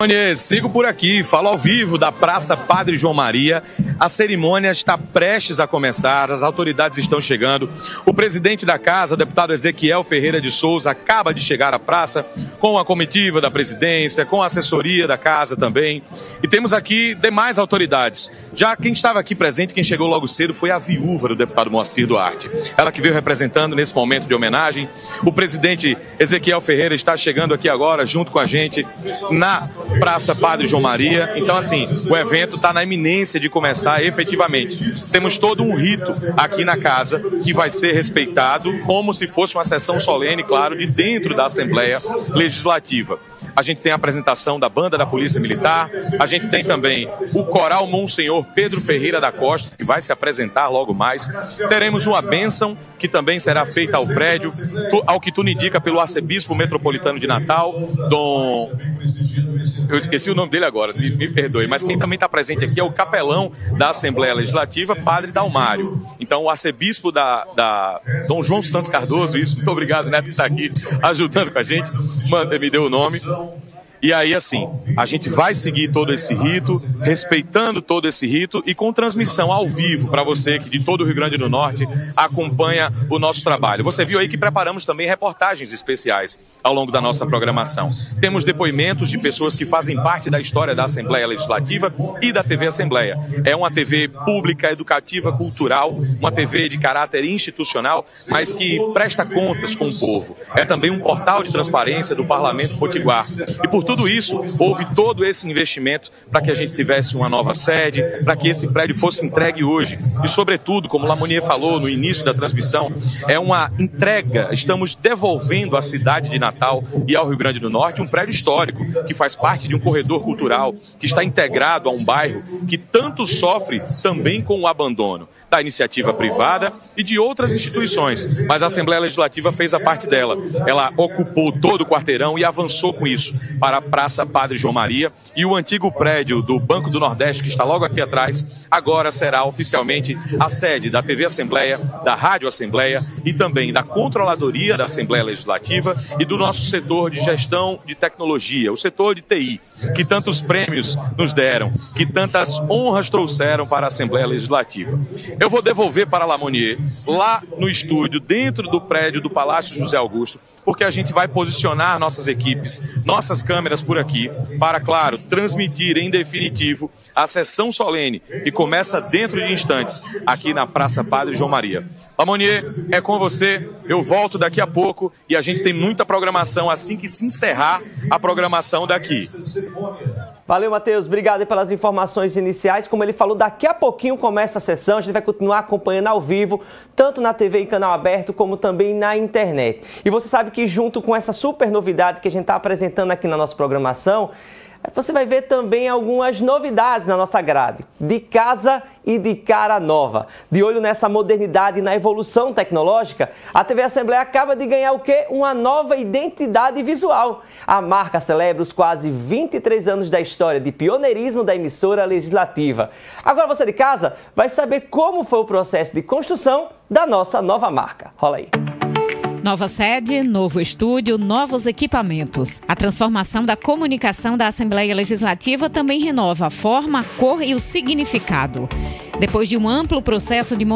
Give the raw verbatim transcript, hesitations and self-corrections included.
Sigo por aqui, falo ao vivo da Praça Padre João Maria. A cerimônia está prestes a começar, as autoridades estão chegando. O presidente da casa, o deputado Ezequiel Ferreira de Souza, acaba de chegar à praça com a comitiva da presidência, com a assessoria da casa também. E temos aqui demais autoridades. Já quem estava aqui presente, quem chegou logo cedo, foi a viúva do deputado Moacir Duarte. Ela que veio representando nesse momento de homenagem. O presidente Ezequiel Ferreira está chegando aqui agora, junto com a gente, na Praça Padre João Maria. Então, assim, o evento está na iminência de começar efetivamente. Temos todo um rito aqui na casa que vai ser respeitado como se fosse uma sessão solene, claro, de dentro da Assembleia Legislativa. A gente tem a apresentação da banda da Polícia Militar, a gente tem também o coral Monsenhor Pedro Ferreira da Costa, que vai se apresentar logo mais. Teremos uma bênção que também será feita ao prédio, ao que tudo indica pelo arcebispo metropolitano de Natal, Dom... Eu esqueci o nome dele agora, me, me perdoe, mas quem também está presente aqui é o capelão da Assembleia Legislativa, Padre Dalmário. Então, o arcebispo da, da Dom João Santos Cardoso, isso, muito obrigado, Neto, que está aqui ajudando com a gente, manda, me deu o nome. E aí, assim, a gente vai seguir todo esse rito, respeitando todo esse rito e com transmissão ao vivo para você que de todo o Rio Grande do Norte acompanha o nosso trabalho. Você viu aí que preparamos também reportagens especiais ao longo da nossa programação. Temos depoimentos de pessoas que fazem parte da história da Assembleia Legislativa e da T V Assembleia. É uma T V pública, educativa, cultural, uma T V de caráter institucional, mas que presta contas com o povo. É também um portal de transparência do Parlamento Potiguar. E por tudo isso, houve todo esse investimento para que a gente tivesse uma nova sede, para que esse prédio fosse entregue hoje. E, sobretudo, como Lamonier falou no início da transmissão, é uma entrega, estamos devolvendo à cidade de Natal e ao Rio Grande do Norte um prédio histórico, que faz parte de um corredor cultural, que está integrado a um bairro que tanto sofre também com o abandono da iniciativa privada e de outras instituições, mas a Assembleia Legislativa fez a parte dela. Ela ocupou todo o quarteirão e avançou com isso para a Praça Padre João Maria, e o antigo prédio do Banco do Nordeste, que está logo aqui atrás, agora será oficialmente a sede da T V Assembleia, da Rádio Assembleia e também da Controladoria da Assembleia Legislativa e do nosso setor de gestão de tecnologia, o setor de T I, que tantos prêmios nos deram, que tantas honras trouxeram para a Assembleia Legislativa. Eu vou devolver para Lamonier, lá no estúdio, dentro do prédio do Palácio José Augusto, porque a gente vai posicionar nossas equipes, nossas câmeras por aqui, para, claro, transmitir em definitivo a sessão solene, que começa dentro de instantes, aqui na Praça Padre João Maria. Lamonier, é com você, eu volto daqui a pouco e a gente tem muita programação assim que se encerrar a programação daqui. Valeu, Matheus. Obrigado pelas informações iniciais. Como ele falou, daqui a pouquinho começa a sessão. A gente vai continuar acompanhando ao vivo, tanto na T V em canal aberto, como também na internet. E você sabe que junto com essa super novidade que a gente está apresentando aqui na nossa programação, você vai ver também algumas novidades na nossa grade, de casa e de cara nova. De olho nessa modernidade e na evolução tecnológica, a T V Assembleia acaba de ganhar o quê? Uma nova identidade visual. A marca celebra os quase vinte e três anos da história de pioneirismo da emissora legislativa. Agora você de casa vai saber como foi o processo de construção da nossa nova marca. Rola aí. Nova sede, novo estúdio, novos equipamentos. A transformação da comunicação da Assembleia Legislativa também renova a forma, a cor e o significado. Depois de um amplo processo de